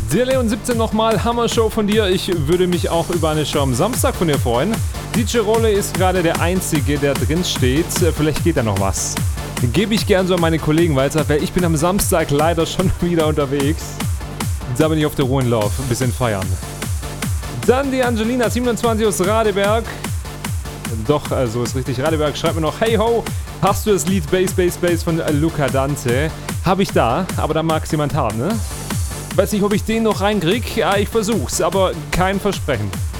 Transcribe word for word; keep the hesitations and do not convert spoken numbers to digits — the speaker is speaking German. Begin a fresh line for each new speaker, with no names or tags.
Der Leon siebzehn nochmal, Hammer-Show von dir. Ich würde mich auch über eine Show am Samstag von dir freuen. D J Rolle ist gerade der Einzige, der drin steht. Vielleicht geht da noch was. Gebe ich gern so an meine Kollegen weiter, weil ich bin am Samstag leider schon wieder unterwegs. Da bin ich auf der Ruhe in Lauf, ein bisschen feiern. Dann die Angelina, siebenundzwanzig aus Radeberg. Doch, also ist richtig. Radeberg schreibt mir noch, hey ho, hast du das Lied Bass, Bass, Bass von Luca Dante? Hab ich da, aber da mag es jemand haben, ne? Weiß nicht, ob ich den noch reinkrieg. Ja, ich versuch's, aber kein Versprechen.